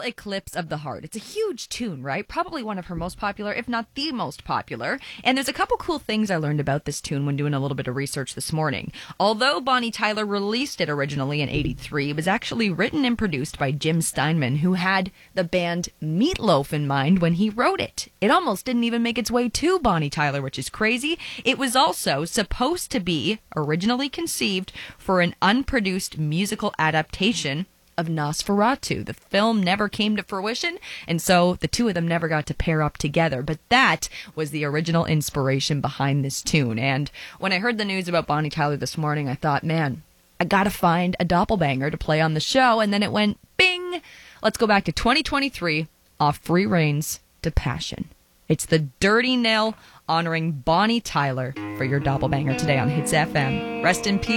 Eclipse of the Heart. It's a huge tune, right? Probably one of her most popular, if not the most popular. And there's a couple cool things I learned about this tune when doing a little bit of research this morning. Although Bonnie Tyler released it originally in '83, it was actually written and produced by Jim Steinman, who had the band Meatloaf in mind when he wrote it. It almost didn't even make its way to Bonnie Tyler, which is crazy. It was also supposed to be originally conceived for an unproduced musical adaptation of Nosferatu. The film never came to fruition, and so the two of them never got to pair up together. But that was the original inspiration behind this tune. And when I heard the news about Bonnie Tyler this morning, I thought, man, I gotta find a doppelbanger to play on the show. And then it went bing! Let's go back to 2023 off Free Reigns to Passion. It's the Dirty Nil honoring Bonnie Tyler for your doppelbanger today on Hits FM. Rest in peace.